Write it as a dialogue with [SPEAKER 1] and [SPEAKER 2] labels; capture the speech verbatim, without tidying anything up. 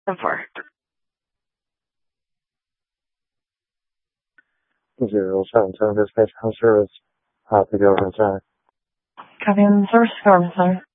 [SPEAKER 1] ten four.
[SPEAKER 2] Zero seven seven dispatch house service. Uh, the government center.
[SPEAKER 1] Copy on the service, government center.